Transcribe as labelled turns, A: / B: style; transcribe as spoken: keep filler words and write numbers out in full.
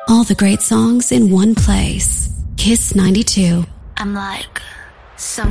A: All the great songs in one place. Kiss ninety-two.
B: I'm like some